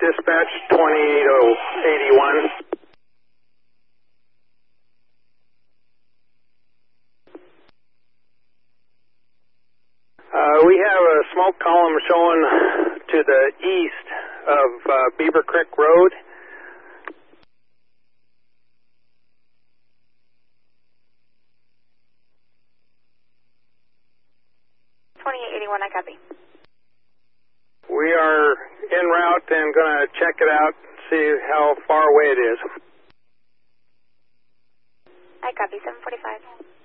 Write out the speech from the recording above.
dispatch 28081. We have a smoke column showing to the east of Beaver Creek Road. I copy. We are en route and going to check it out, see how far away it is. I copy, 745.